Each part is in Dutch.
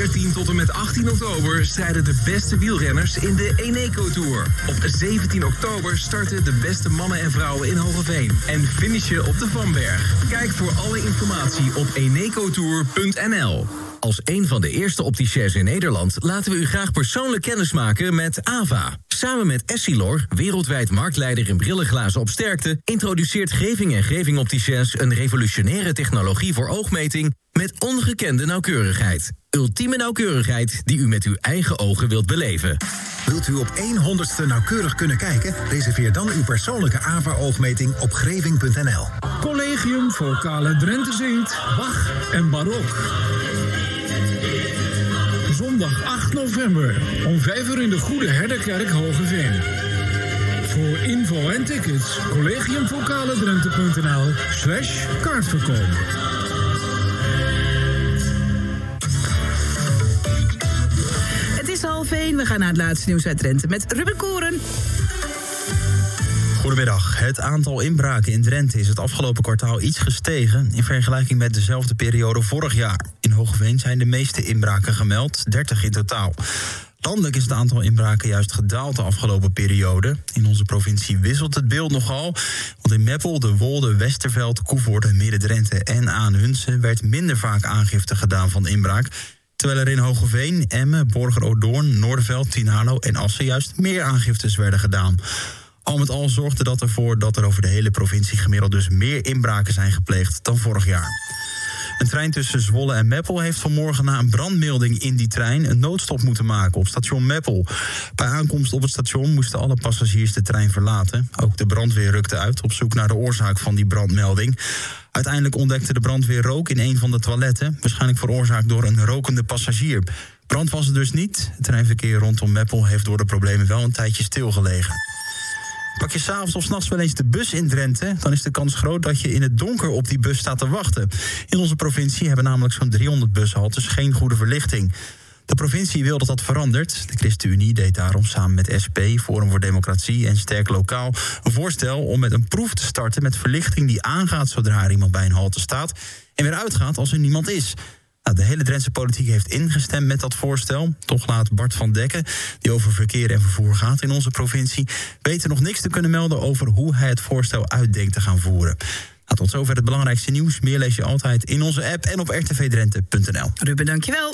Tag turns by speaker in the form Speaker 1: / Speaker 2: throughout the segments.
Speaker 1: 14 tot en met 18 oktober strijden de beste wielrenners in de Eneco Tour. Op 17 oktober starten de beste mannen en vrouwen in Hogeveen. En finishen op de Vanberg. Kijk voor alle informatie op enecotour.nl. Als een van de eerste opticiens in Nederland laten we u graag persoonlijk kennismaken met AVA. Samen met Essilor, wereldwijd marktleider in brillenglazen op sterkte, introduceert Geving en Geving Opticiens een revolutionaire technologie voor oogmeting met ongekende nauwkeurigheid. Ultieme nauwkeurigheid die u met uw eigen ogen wilt beleven.
Speaker 2: Wilt u op 1/100ste nauwkeurig kunnen kijken? Reserveer dan uw persoonlijke AVA-oogmeting op greving.nl.
Speaker 3: Collegium Vocale Drenthe zingt Bach en Barok. Zondag 8 november om 5 uur in de Goede Herderkerk Hogeveen. Voor info en tickets collegiumvocaledrenthe.nl/kaartverkoop.
Speaker 4: Het is 12:30. We gaan naar het laatste nieuws uit Drenthe met Ruben Koren.
Speaker 5: Goedemiddag. Het aantal inbraken in Drenthe is het afgelopen kwartaal iets gestegen in vergelijking met dezelfde periode vorig jaar. In Hogeveen zijn de meeste inbraken gemeld, 30 in totaal. Landelijk is het aantal inbraken juist gedaald de afgelopen periode. In onze provincie wisselt het beeld nogal. Want in Meppel, De Wolde, Westerveld, Koevoorde, Midden-Drenthe en Aanhunsen werd minder vaak aangifte gedaan van inbraak. Terwijl er in Hogeveen, Emmen, Borger-Odoorn, Noorderveld, Tinalo en Assen juist meer aangiftes werden gedaan. Al met al zorgde dat ervoor dat er over de hele provincie gemiddeld dus meer inbraken zijn gepleegd dan vorig jaar. Een trein tussen Zwolle en Meppel heeft vanmorgen na een brandmelding in die trein een noodstop moeten maken op station Meppel. Bij aankomst op het station moesten alle passagiers de trein verlaten. Ook de brandweer rukte uit op zoek naar de oorzaak van die brandmelding. Uiteindelijk ontdekte de brandweer rook in een van de toiletten, waarschijnlijk veroorzaakt door een rokende passagier. Brand was er dus niet. Het treinverkeer rondom Meppel heeft door de problemen wel een tijdje stilgelegen. Pak je 's avonds of 's nachts wel eens de bus in Drenthe, dan is de kans groot dat je in het donker op die bus staat te wachten. In onze provincie hebben namelijk zo'n 300 bushaltes geen goede verlichting. De provincie wil dat dat verandert. De ChristenUnie deed daarom samen met SP, Forum voor Democratie en Sterk Lokaal een voorstel om met een proef te starten met verlichting die aangaat zodra er iemand bij een halte staat en weer uitgaat als er niemand is. De hele Drentse politiek heeft ingestemd met dat voorstel. Toch laat Bart van Dekken, die over verkeer en vervoer gaat in onze provincie, weten nog niks te kunnen melden over hoe hij het voorstel uitdenkt te gaan voeren. Tot zover het belangrijkste nieuws. Meer lees je altijd in onze app en op rtvdrenthe.nl.
Speaker 4: Ruben, dankjewel.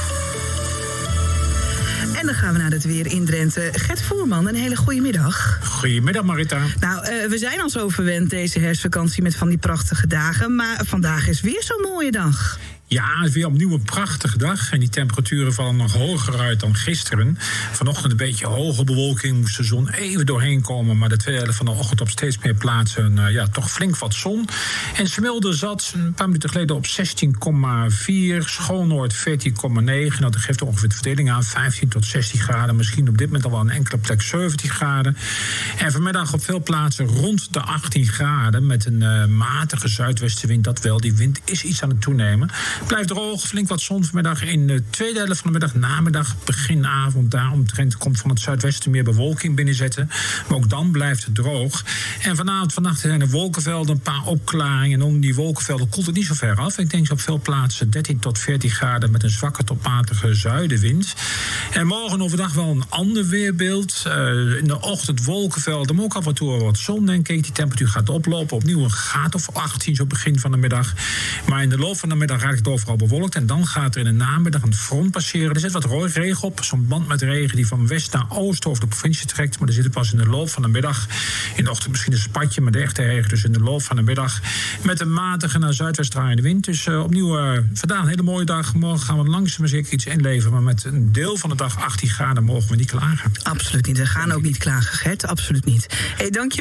Speaker 4: En dan gaan we naar het weer in Drenthe. Gert Voerman, een hele goede middag.
Speaker 3: Goedemiddag, Marita.
Speaker 4: Nou, we zijn al zo verwend deze herfstvakantie met van die prachtige dagen. Maar vandaag is weer zo'n mooie dag.
Speaker 3: Ja, het is weer opnieuw een prachtige dag. En die temperaturen vallen nog hoger uit dan gisteren. Vanochtend een beetje hoge bewolking, moest de zon even doorheen komen. Maar de tweede helft van de ochtend op steeds meer plaatsen toch flink wat zon. En Smilde zat een paar minuten geleden op 16,4. Schoonhoord 14,9. Nou, dat geeft ongeveer de verdeling aan 15 tot 16 graden. Misschien op dit moment al wel een enkele plek 17 graden. En vanmiddag op veel plaatsen rond de 18 graden. Met een matige zuidwestenwind. Dat wel, die wind is iets aan het toenemen. Blijft droog, flink wat zon vanmiddag. In de tweede helft van de middag, namiddag, beginavond, daaromtrent komt van het zuidwesten meer bewolking binnenzetten. Maar ook dan blijft het droog. En vannacht zijn er wolkenvelden, een paar opklaringen. En om die wolkenvelden koelt het niet zo ver af. Ik denk op veel plaatsen 13 tot 14 graden met een zwakke tot matige zuidenwind. En morgen overdag wel een ander weerbeeld. In de ochtend wolkenvelden, maar ook af en toe wat zon, denk ik. Die temperatuur gaat oplopen. Opnieuw een graad of 18 zo begin van de middag. Maar in de loop van de middag raakt het overal bewolkt. En dan gaat er in de namiddag een front passeren. Er zit wat regen op. Zo'n band met regen die van west naar oost over de provincie trekt. Maar er zit pas in de loop van de middag. In de ochtend misschien een spatje, maar de echte regen dus in de loop van de middag. Met een matige naar zuidwest draaiende wind. Dus opnieuw vandaag een hele mooie dag. Morgen gaan we langzaam maar zeker iets inleveren. Maar met een deel van de dag 18 graden mogen we niet klagen.
Speaker 4: Absoluut niet. We gaan ook niet klagen, Gert. Absoluut niet. Hey, dank je.